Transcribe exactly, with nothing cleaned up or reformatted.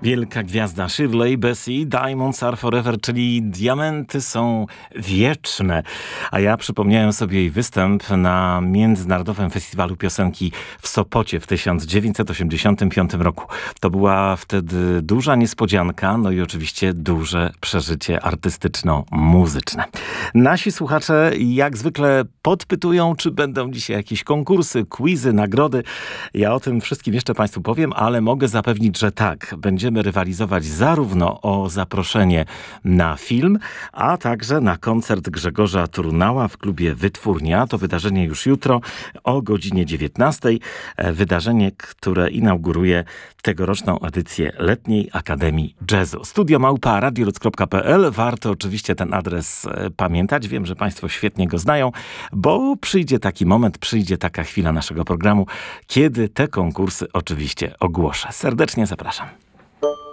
Wielka gwiazda Shirley Bassey, Diamonds are forever, czyli diamenty są wieczne. A ja przypomniałem sobie jej występ na Międzynarodowym Festiwalu Piosenki w Sopocie w tysiąc dziewięćset osiemdziesiątym piątym roku. To była wtedy duża niespodzianka, no i oczywiście duże przeżycie artystyczno-muzyczne. Nasi słuchacze jak zwykle podpytują, czy będą dzisiaj jakieś konkursy, quizy, nagrody. Ja o tym wszystkim jeszcze Państwu powiem, ale mogę zapewnić, że tak, będziemy rywalizować zarówno o zaproszenie na film, a także na koncert Grzegorza Trunała w klubie Wytwórnia. To wydarzenie już jutro o godzinie dziewiętnastej. Wydarzenie, które inauguruje tegoroczną edycję Letniej Akademii Jazzu. Studio małpa radiolud kropka p l. Warto oczywiście ten adres pamiętać. Wiem, że Państwo świetnie go znają, bo przyjdzie taki moment, przyjdzie taka chwila naszego programu, kiedy te konkursy oczywiście ogłoszę. Serdecznie zapraszam.